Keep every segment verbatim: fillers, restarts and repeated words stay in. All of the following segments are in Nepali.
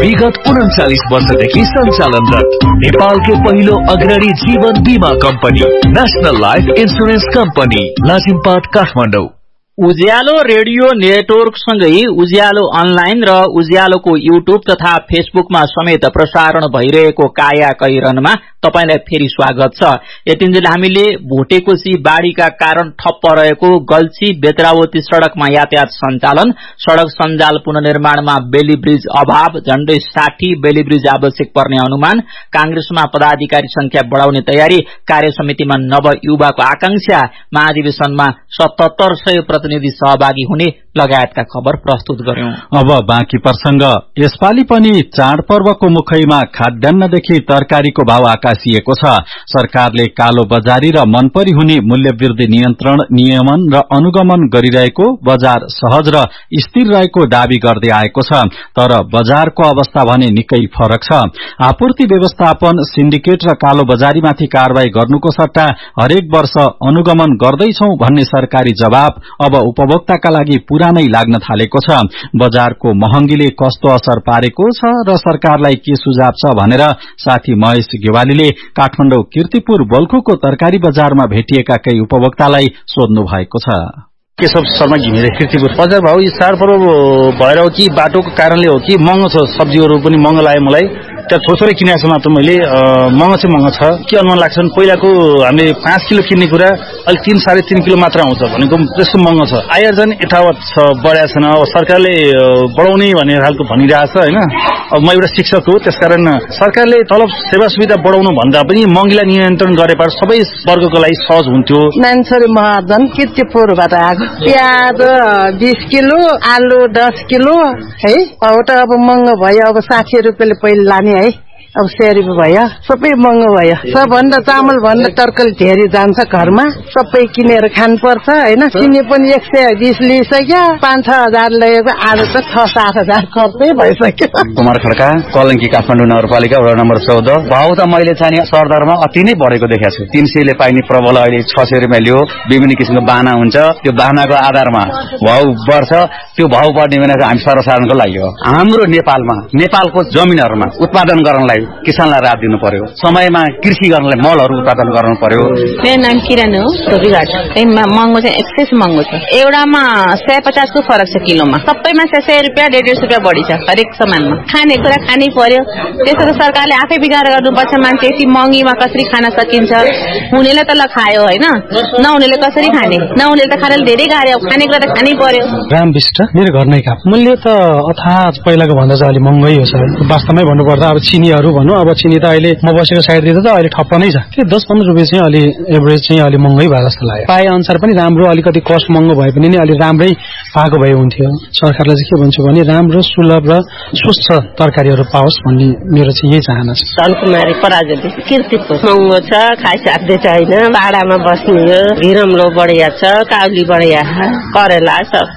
विगत उन्चालीस वर्षदेखि सञ्चालनरत नेपालकै पहिलो अग्रणी जीवन बीमा company national life insurance company Lazimpat Kathmandu. उज्यालो रेडियो नेटवर्क सँगै उज्यालो अनलाइन र उज्यालोको युट्युब तथा फेसबुकमा समेत प्रसारण भइरहेको काया कैरनमा तपाईलाई फेरि स्वागत छ। यतिन्जेल हामीले भोटेकोशी बाढीका कारण ठप्प रहेको गल्छी बेत्रावती सड़कमा यातायात सञ्चालन, सड़क सञ्जाल पुनर्निर्माणमा बेली ब्रिज अभाव, झण्डै साठी बेली ब्रिज आवश्यक पर्ने अनुमान, कांग्रेसमा पदाधिकारी संख्या बढ़ाउने तयारी, कार्य समितिमा नव युवाको आकांक्षा, महाधिवेशनमा सतहत्तर सय प्रतिनिधि सहभागी हुने लगायतका खबर प्रस्तुत गर्यौं। अब बाँकी प्रसंग। यसपालि पनि चाडपर्वको मुखैमा खाद्यान्नदेखि तरकारीको भाव आकाशिएको छ। सरकारले कालो बजारी र मनपरी हुने मूल्य वृद्धि नियन्त्रण, नियमन र अनुगमन गरिरहेको, बजार सहज र स्थिर रहेको दावी गर्दै आएको छ। तर बजारको अवस्था भने निकै फरक छ। आपूर्ति व्यवस्थापन, सिन्डिकेट र कालो बजारीमाथि कारवाही गर्नुको सट्टा हरेक वर्ष अनुगमन गर्दैछौं भन्ने सरकारी जवाब अब उपभोक्ताका लागि पुरानै लाग्न थालेको छ। बजारको महँगीले कस्तो असर पारेको छ र सरकारलाई के सुझाव छ भनेर साथी महेश गेवालीले काठमाडौँ कीर्तिपुर बल्खुको तरकारी बजारमा भेटिएका केही उपभोक्तालाई सोध्नु भएको छ। केशव शर्मा घिमिरे, कीर्तिपुर। बजार भाउ यो चाडपर्व भएर हो कि बाटोको कारणले हो कि महँगो छ, सब्जीहरू पनि महँगो लाग्यो मलाई। त्यहाँ थोरै किनेको छ मात्र मैले, महँगो चाहिँ महँगो छ। के अनुमान लाग्छ भने पहिलाको हामीले पाँच किलो किन्ने कुरा अहिले तीन साढे तीन किलो मात्र आउँछ भनेको त्यस्तो महँगो छ। आयोजन यथावत छ, बढाएको छैन। अब सरकारले बढाउने भन्ने खालको भनिरहेछ होइन। अब म एउटा शिक्षक हो, त्यसकारण सरकारले तलब सेवा सुविधा बढाउनु भन्दा पनि महँगीलाई नियन्त्रण गरेर सबै वर्गको लागि सहज हुन्थ्यो। नानछोरी महाजन, कीर्तिपुरबाट आएको। प्याज बीस किलो, आलु दस किलो है। अब त अब महँगो भयो, अब साठी रुपियाँले पहिला लाने है, अब सय रुपियाँ भयो, सबै महँगो भयो। सबभन्दा चामल भन्दा तरकारी धेरै जान्छ घरमा, सबै किनेर खानुपर्छ होइन। चिनी पनि एक सय बिस लिइसक्यो, पाँच छ हजार लगेको आलु त छ सात हजार खर्चै भइसक्यो। कुमार खड्का, कलङ्की, काठमाडौँ नगरपालिका वडा नम्बर चौध। भाउ त मैले चाहिँ सरदरमा अति नै बढेको देखेको छु। तीन सयले पाइने प्रबल अहिले छ सय रुपियाँ लियो। विभिन्न किसिमको बाहना हुन्छ, त्यो बाहनाको आधारमा भाउ बढ्छ। त्यो भाउ बढ्ने भनेको हामी सर्वसाधारणको लागि हो। हाम्रो नेपालमा नेपालको जमिनहरूमा उत्पादन गर्नलाई किसानलाई राहत दिनु पर्यो, समयमा कृषि गर्नलाई मलहरू उत्पादन गर्नु पर्यो। मेरो नाम किरण हो, धोबीघाट। महँगो चाहिँ एक्सेस महँगो छ। एउटामा सय पचासको फरक छ किलोमा, सबैमा सय सय रुपियाँ डेढ डेढ रुपियाँ बढी छ हरेक सामानमा। खाने कुरा खानै पर्यो, त्यसो त सरकारले आफै विचार गर्नुपर्छ। मान्छे यति महँगीमा कसरी खान सकिन्छ? हुनेले त ल खायो होइन, नहुनेले कसरी खाने? नहुनेले त खानाले धेरै गाह्रो, खाने कुरा त खानै पर्यो। राम विष्ट, मेरो घर नै काप। मूल्य त अथाह पहिलाको भन्दा चाहिँ अलि महँगै हो सर। वास्तवमै भन्नुपर्दा अब चिनीहरू भनौँ, अब चिनी त अहिले म बसेको साइडतिर त अहिले ठप्प नै छ। के दस पन्ध्र रुपियाँ चाहिँ अलि एभरेज चाहिँ अलि महँगै भयो जस्तो लाग्यो। पाए अनुसार पनि राम्रो, अलिकति कस्ट महँगो भए पनि नि अलि राम्रै पाएको भए हुन्थ्यो। सरकारलाई चाहिँ के भन्छु भने राम्रो, सुलभ र स्वच्छ तरकारीहरू पाओस् भन्ने मेरो चाहिँ यही चाहना छ। धनकुमारी पराजुली, कीर्तिपुर। महँगो छ, खाइसाध्य छैन, भाडामा बस्ने हो। भिरमलो बढिया छ, काउली बढिया, करेला सब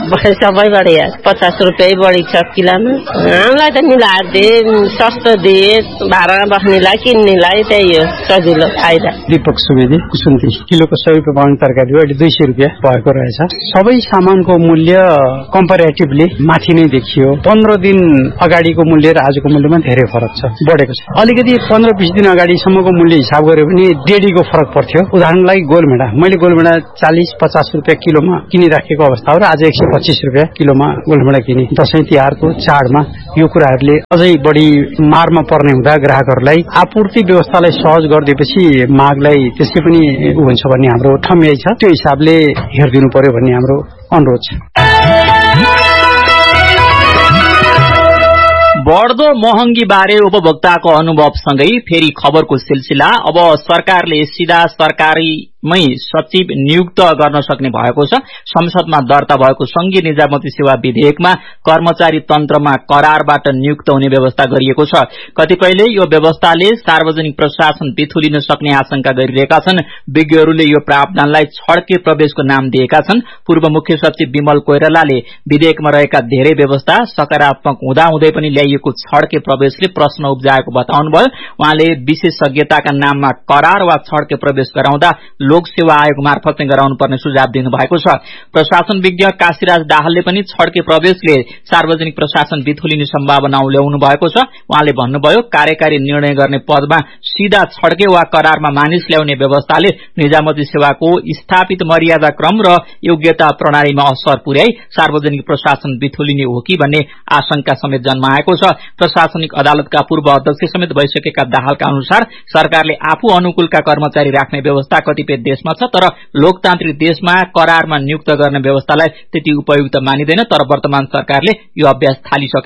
सबै बढिया। पचास रुपियाँ बढी छ किलोमा। हामीलाई त मिलाएर दे, सस्तो दे, भाडामा बस्नेलाई किन्नेलाई त्यही हो सजिलो फाइदा। दीपक सुवेदी, कुसुन्ती। किलोको सय रुपियाँ पाउने तरकारी अहिले दुई सय रुपियाँ भएको रहेछ। सबै सामानको मूल्य कम्पेरिटिभली माथि नै देखियो। पन्ध्र दिन अगाडिको मूल्य र आजको मूल्यमा धेरै फरक छ, बढेको छ। अलिकति पन्ध्र बिस दिन अगाडिसम्मको मूल्य हिसाब गर्यो भने डेढीको फरक पर्थ्यो। उदाहरणलाई गोलभेडा, मैले गोलभेडा चालिस पचास रुपियाँ किलोमा किनिराखेको अवस्था हो र आज एक सय पच्चिस रुपियाँ किलोमा गोलभेडा किने। दसैँ तिहारको चाडमा यो कुराहरूले अझै बढी मारमा पर्ने हुँदा ग्राहकहरूलाई आपूर्ति व्यवस्थालाई सहज गरिदिएपछि मागलाई त्यसै पनि हुन्छ भन्ने हाम्रो ठम्याइ छ। त्यो हिसाबले हेरिदिनु पर्यो भन्ने हाम्रो अनुरोध छ। बढ्दो महँगी बारे उपभोक्ताको अनुभवसँगै फेरि खबरको सिलसिला। अब सरकारले सीधा सरकारीमै सचिव नियुक्त गर्न सक्ने भएको छ। संसदमा दर्ता भएको संघीय निजामती सेवा विधेयकमा कर्मचारी तन्त्रमा करारबाट नियुक्त हुने व्यवस्था गरिएको छ। कतिपयले यो व्यवस्थाले सार्वजनिक प्रशासन बिथुलिन सक्ने आशंका गरिरहेका छन्। विज्ञहरूले यो प्रावधानलाई छड्के प्रवेशको नाम दिएका छन्। पूर्व मुख्य सचिव विमल कोइरालाले विधेयकमा रहेका धेरै व्यवस्था सकारात्मक हुँदाहुँदै पनि ल्याइएको छड्के प्रवेशले प्रश्न उब्जाएको बताउनुभयो। उहाँले विशेषज्ञताका नाममा करार वा छड्के प्रवेश गराउँदा लोक सेवा आयोग मार्फत नै गराउनु पर्ने सुझाव दिनु भएको छ। प्रशासन विज्ञ काशीराज दाहालले पनि छड्के प्रवेशले सार्वजनिक प्रशासन बिथुलिने सम्भावना उल्याउनु भएको छ। उहाँले भन्नुभयो कार्यकारी निर्णय गर्ने पदमा सीधा छड्के वा करारमा मानिस ल्याउने व्यवस्थाले निजामती सेवाको स्थापित मर्यादा क्रम र योग्यता प्रणालीमा असर पुर्याई सार्वजनिक प्रशासन बिथुलिने हो कि भन्ने आशंका समेत जन्माएको छ। प्रशासनिक अदालतका पूर्व अध्यक्ष समेत भइसकेका दाहालका अनुसार सरकारले आफू अनुकूलका कर्मचारी राख्ने व्यवस्था कतिपय देशमा छ, तर लोकतान्त्रिक देशमा करारमा नियुक्त गर्ने व्यवस्थालाई त्यति उपयुक्त मानिँदैन। तर वर्तमान सरकारले यो अभ्यास थालिसकेको